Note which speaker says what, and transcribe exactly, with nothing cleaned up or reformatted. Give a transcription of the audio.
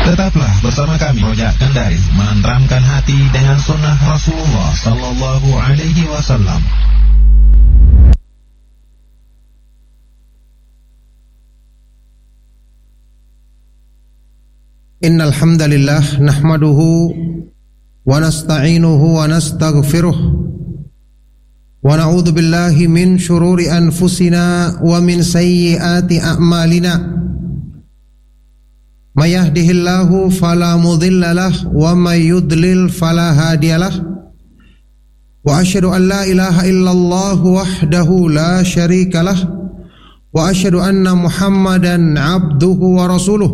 Speaker 1: Tetaplah bersama kami, Rojak Kendari, menenteramkan hati dengan sunnah Rasulullah Sallallahu Alaihi Wasallam.
Speaker 2: Innal hamdalillah nahmaduhu wa nasta'inuhu wa nastaghfiruh wa na'udzu billahi min shururi anfusina wa min sayyiati a'malina. May yahdihillahu fala mudilla lahu wa may yudlil fala hadiyalah. Wa asyhadu an la ilaha illallah wahdahu la syarika lah wa asyhadu anna Muhammadan abduhu wa rasuluh.